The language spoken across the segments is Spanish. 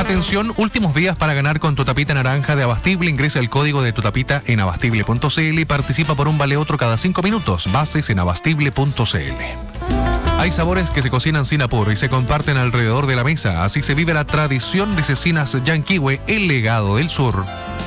Atención, últimos días para ganar con tu tapita naranja de Abastible. Ingresa el código de tu tapita en abastible.cl y participa por un vale otro cada 5 minutos. Bases en abastible.cl. Hay sabores que se cocinan sin apuro y se comparten alrededor de la mesa. Así se vive la tradición de Cecinas Yanquihue, el legado del sur.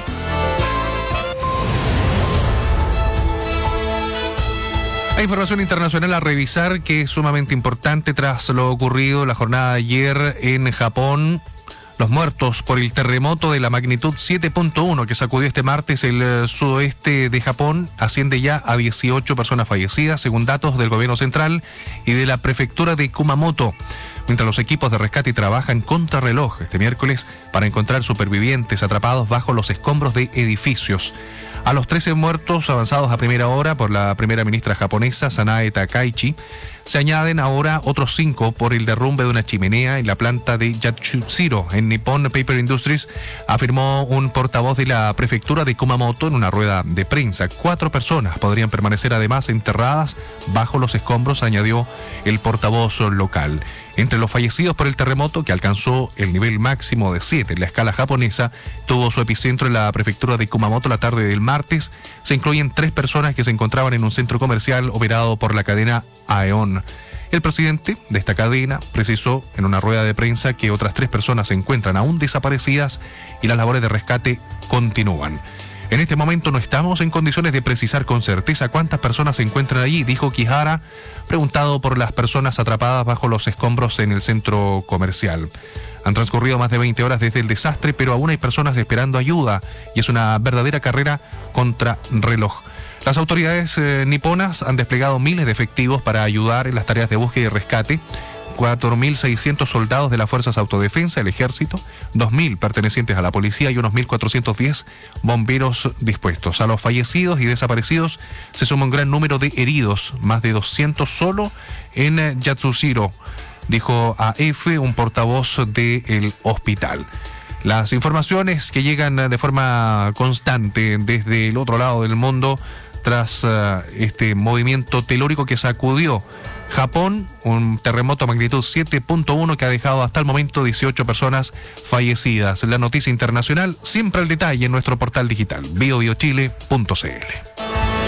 Hay información internacional a revisar que es sumamente importante tras lo ocurrido la jornada de ayer en Japón. Los muertos por el terremoto de la magnitud 7.1 que sacudió este martes el sudoeste de Japón asciende ya a 18 personas fallecidas, según datos del gobierno central y de la prefectura de Kumamoto. Mientras los equipos de rescate trabajan contrarreloj este miércoles para encontrar supervivientes atrapados bajo los escombros de edificios. A los 13 muertos avanzados a primera hora por la primera ministra japonesa, Sanae Takaichi, se añaden ahora otros 5 por el derrumbe de una chimenea en la planta de Yatsushiro en Nippon Paper Industries, afirmó un portavoz de la prefectura de Kumamoto en una rueda de prensa. 4 personas podrían permanecer además enterradas bajo los escombros, añadió el portavoz local. Entre los fallecidos por el terremoto, que alcanzó el nivel máximo de 7 en la escala japonesa, tuvo su epicentro en la prefectura de Kumamoto la tarde del martes, se incluyen 3 personas que se encontraban en un centro comercial operado por la cadena Aeon. El presidente de esta cadena precisó en una rueda de prensa que otras 3 personas se encuentran aún desaparecidas y las labores de rescate continúan. En este momento no estamos en condiciones de precisar con certeza cuántas personas se encuentran allí, dijo Kihara, preguntado por las personas atrapadas bajo los escombros en el centro comercial. Han transcurrido más de 20 horas desde el desastre, pero aún hay personas esperando ayuda y es una verdadera carrera contra reloj. Las autoridades niponas han desplegado miles de efectivos para ayudar en las tareas de búsqueda y rescate. 4.600 soldados de las Fuerzas Autodefensa, el Ejército, 2.000 pertenecientes a la policía y unos 1.410 bomberos dispuestos. A los fallecidos y desaparecidos se suma un gran número de heridos, más de 200 solo en Yatsushiro, dijo AF, un portavoz del hospital. Las informaciones que llegan de forma constante desde el otro lado del mundo tras este movimiento telúrico que sacudió Japón, un terremoto a magnitud 7.1 que ha dejado hasta el momento 18 personas fallecidas. La noticia internacional siempre al detalle en nuestro portal digital biobiochile.cl.